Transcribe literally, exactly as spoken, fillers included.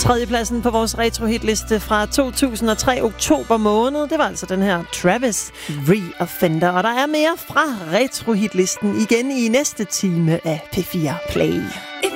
Tredjepladsen på vores retrohitliste fra to tusind og tre oktober måned, det var altså den her Travis Reoffender. Og der er mere fra retrohitlisten igen i næste time af P fire Play.